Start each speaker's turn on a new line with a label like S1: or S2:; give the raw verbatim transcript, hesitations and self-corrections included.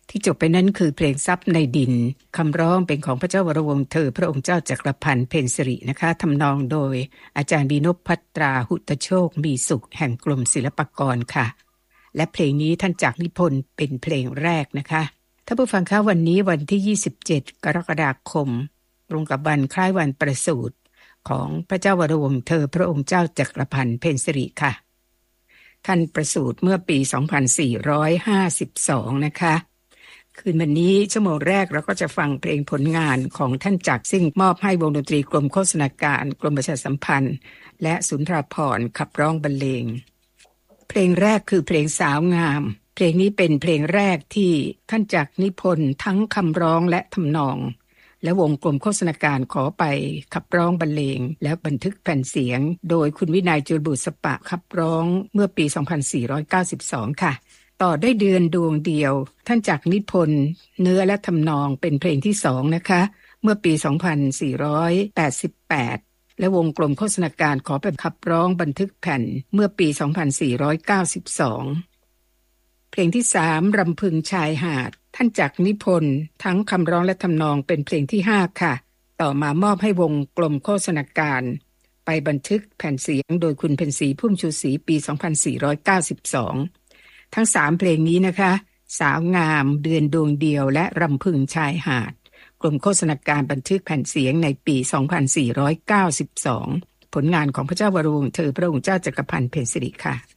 S1: ที่จบไปนั้นคือเพลงทรัพย์ในดินคำร้องเป็นของพระเจ้าวรวงศ์เธอพระองค์เจ้าจักรพันธ์เพ็ญสิรินะคะทำนองโดยอาจารย์บีนพภัตราหุตโชคมีสุขแห่งกรมศิลปากรค่ะและเพลงนี้ท่านจักรนิพนธ์เป็นเพลงแรกนะคะท่านผู้ฟังคะวันนี้วันที่ยี่สิบเจ็ดกรกฎาคมตรงกับวันคล้ายวันประสูติของพระเจ้าวรวงศ์เธอพระองค์เจ้าจักรพันธ์เพ็ญสิริค่ะท่านประสูติเมื่อปีสองพันสี่ร้อยห้าสิบสองนะคะคืนวันนี้ชั่วโมงแรกเราก็จะฟังเพลงผลงานของท่านจักรซึ่งมอบให้วงดนตรีกรมโฆษณาการกรมประชาสัมพันธ์และสุนทราภรณ์ขับร้องบรรเลงเพลงแรกคือเพลงสาวงามเพลงนี้เป็นเพลงแรกที่ท่านจักรนิพนธ์ทั้งคำร้องและทำนองและวงกรมโฆษณาการขอไปขับร้องบรรเลงและบันทึกแผ่นเสียงโดยคุณวินัยจุลบุษปะขับร้องเมื่อปีสองพันสี่ร้อยเก้าสิบสองค่ะต่อได้เดือนดวงเดียวท่านจักรนิพนธ์เนื้อและทำนองเป็นเพลงที่สองนะคะเมื่อปีสองพันสี่ร้อยแปดสิบแปดและวงกรมโฆษณาการขอไปขับร้องบันทึกแผ่นเมื่อปีสองพันสี่ร้อยเก้าสิบสองเพลงที่สามรำพึงชายหาดท่านจักรนิพนธ์ทั้งคำร้องและทำนองเป็นเพลงที่ห้าค่ะต่อมามอบให้วงกรมโฆษณาการไปบันทึกแผ่นเสียงโดยคุณเพ็ญศรีพุ่มชูศรีปีสองพันสี่ร้อยเก้าสิบสองทั้งสามเพลงนี้นะคะสาวงามเดือนดวงเดียวและรำพึงชายหาดกรมโฆษณาการบันทึกแผ่นเสียงในปีสองพันสี่ร้อยเก้าสิบสองผลงานของพระเจ้าวรวงศ์เธอพระองค์เจ้าจักรพันธ์เพ็ญสิริค่ะ